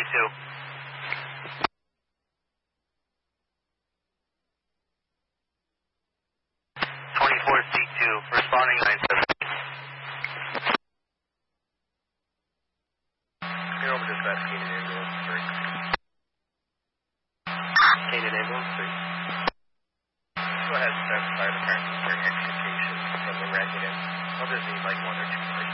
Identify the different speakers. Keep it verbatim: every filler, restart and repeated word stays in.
Speaker 1: two. twenty-four C two, responding nine seven.
Speaker 2: You're over dispatch, Canaan Ambulance three. Canaan Ambulance three. Go ahead and specify the current for extrication from the resident. I'll just need like one or two places.